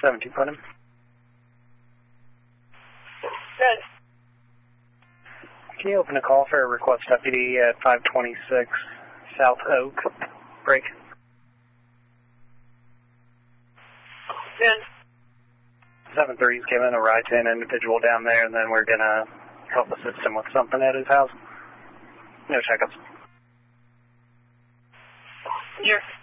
17 Putnam. Good. Can you open a call for a request deputy at 526 South Oak? Break. Good. 7-3 is giving a ride to an individual down there, and then we're going to help assist him with something at his house. No checkups. You're